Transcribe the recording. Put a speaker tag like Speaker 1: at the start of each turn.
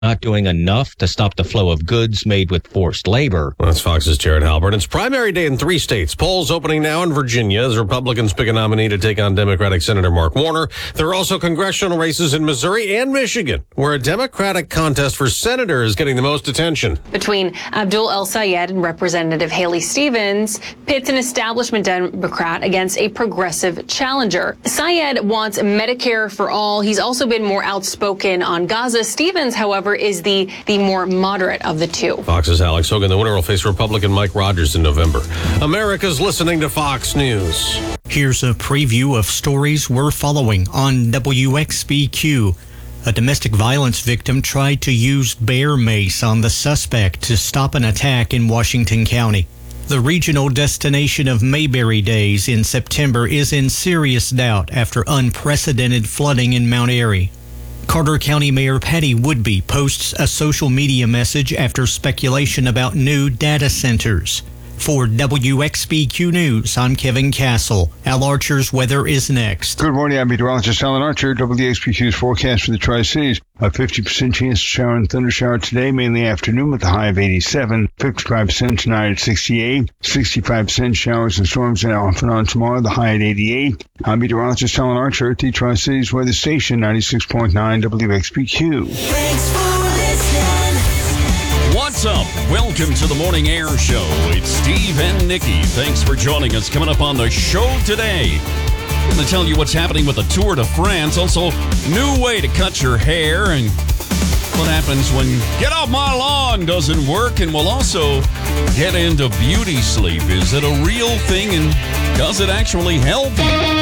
Speaker 1: not doing enough to stop the flow of goods made with forced labor.
Speaker 2: Well, that's Fox's Jared Halpern. It's primary day in 3 states. Polls opening now in Virginia as Republicans pick a nominee to take on Democratic Senator Mark Warner. There are also congressional races in Missouri and Michigan, where a Democratic contest for senator is getting the most attention.
Speaker 3: Between Abdul El Sayed and Representative Haley Stevens, pits an establishment Democrat against a progressive challenger. Sayed wants Medicare for all. He's also been more outspoken on Gaza. Stevens, however, is the more moderate of the two.
Speaker 2: Fox's Alex Hogan. The winner will face Republican Mike Rogers in November. America's listening to Fox News.
Speaker 4: Here's a preview of stories we're following on WXBQ. A domestic violence victim tried to use bear mace on the suspect to stop an attack in Washington County. The regional destination of Mayberry Days in September is in serious doubt after unprecedented flooding in Mount Airy. Carter County Mayor Patty Woodby posts a social media message after speculation about new data centers. For WXBQ News, I'm Kevin Castle. Al Archer's weather is next.
Speaker 5: Good morning, I'm meteorologist Alan Archer. WXBQ's forecast for the Tri-Cities. A 50% chance of shower and thunder shower today, mainly afternoon with a high of 87. 55% tonight at 68. 65% showers and storms off and on tomorrow, the high at 88. I'm meteorologist Alan Archer at the Tri-Cities Weather Station, 96.9 WXBQ.
Speaker 6: Thanks for listening.
Speaker 7: What's up? Welcome to the Morning Air Show. It's Steve and Nikki. Thanks for joining us. Coming up on the show today, I'm going to tell you what's happening with the Tour de France. Also, new way to cut your hair and what happens when get off my lawn doesn't work. And we'll also get into beauty sleep. Is it a real thing and does it actually help you?